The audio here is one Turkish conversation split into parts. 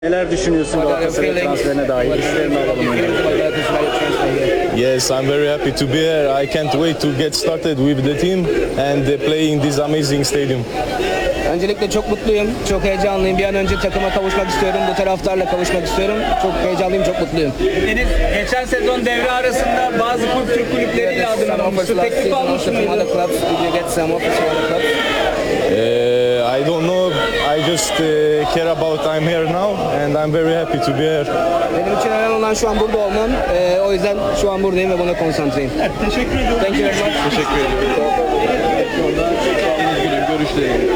Neler düşünüyorsun Galatasaray transferine dair? Hislerini alalım. Yes, I'm very happy to be here. I can't wait to get started with the team and play in this amazing stadium. Öncelikle çok mutluyum, çok heyecanlıyım. Bir an önce takıma kavuşmak istiyorum, bu taraftarla kavuşmak istiyorum. Çok heyecanlıyım, çok mutluyum. Deniz, geçen sezon devre arasında bazı Türk kulüpleriyle adını almıştı. Teklif almış mıydı? I don't know. I just care about I'm here now and I'm very happy to be here. Benim için önemli olan şu an burada olmam. O yüzden şu an buradayım ve buna konsantreyim. Teşekkür ediyorum. Thank you very much. Teşekkür ederim. Görüşleriniz.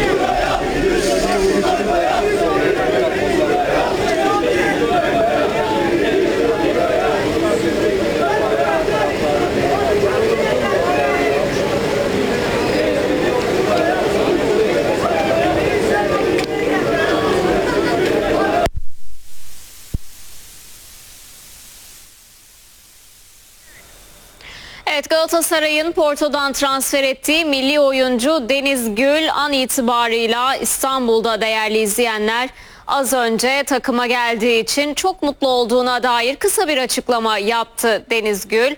Evet, Galatasaray'ın Porto'dan transfer ettiği milli oyuncu Deniz Gül an itibarıyla İstanbul'da değerli izleyenler. Az önce takıma geldiği için çok mutlu olduğuna dair kısa bir açıklama yaptı Deniz Gül.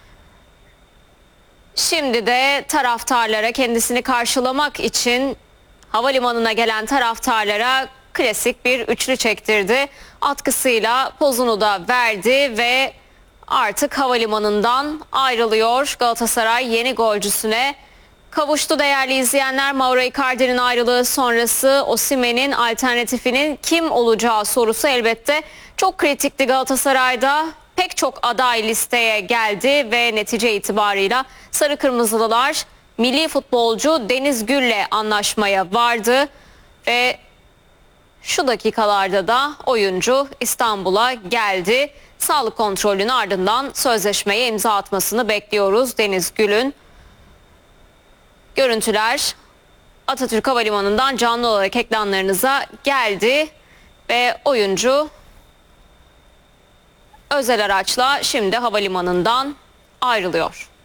Şimdi de taraftarlara kendisini karşılamak için havalimanına gelen taraftarlara klasik bir üçlü çektirdi. Atkısıyla pozunu da verdi ve artık havalimanından ayrılıyor. Galatasaray yeni golcüsüne kavuştu değerli izleyenler. Mauro Icardi'nin ayrılığı sonrası Osimhen'in alternatifinin kim olacağı sorusu elbette çok kritikti Galatasaray'da. Pek çok aday listeye geldi ve netice itibarıyla Sarı Kırmızılılar milli futbolcu Deniz Gül'le anlaşmaya vardı ve şu dakikalarda da oyuncu İstanbul'a geldi. Sağlık kontrolünün ardından sözleşmeye imza atmasını bekliyoruz Deniz Gül'ün. Görüntüler Atatürk Havalimanı'ndan canlı olarak ekranlarınıza geldi ve oyuncu özel araçla şimdi havalimanından ayrılıyor.